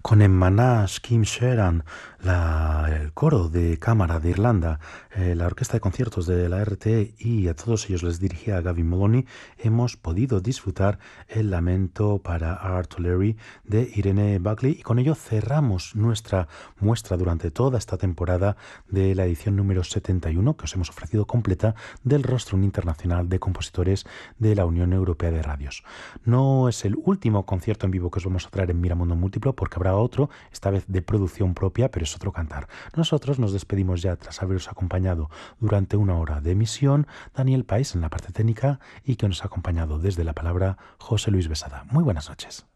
con Emma Nash, Kim Sheeran, el coro de cámara de Irlanda, la orquesta de conciertos de la RTE y a todos ellos les dirigía Gavin Moloney, hemos podido disfrutar el lamento para Art O'Leary de Irene Buckley y con ello cerramos nuestra muestra durante toda esta temporada de la edición número 71 que os hemos ofrecido completa del Rostrum Internacional de Compositores de la Unión Europea de Radios. No es el último concierto en vivo que os vamos a traer en Miramundo Múltiplo porque habrá otro, esta vez de producción propia, pero es otro cantar. Nosotros nos despedimos ya tras haberos acompañado durante una hora de emisión, Daniel Pais en la parte técnica y que nos ha acompañado desde la palabra José Luis Besada. Muy buenas noches.